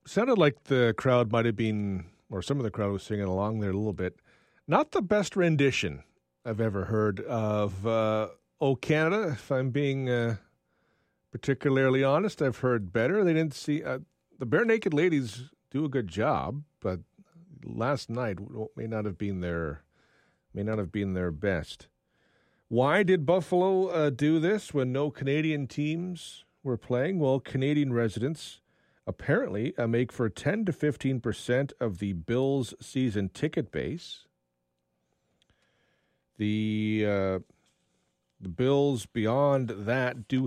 Sounded like the crowd might have been, or some of the crowd was singing along there a little bit. Not the best rendition I've ever heard of "O Canada." If I'm being particularly honest, I've heard better. They didn't see the Bare Naked Ladies do a good job, but last night may not have been their best. Why did Buffalo do this when no Canadian teams were playing? Well, Canadian residents apparently make for 10 to 15% of the Bills' season ticket base. The Bills, beyond that, do